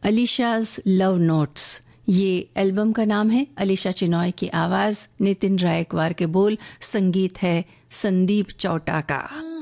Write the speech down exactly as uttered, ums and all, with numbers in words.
अलीशाज love notes, ये album का नाम है। अलीशा चिनॉय की आवाज़, नितिन रायकवार के बोल, संगीत है संदीप चौटा का।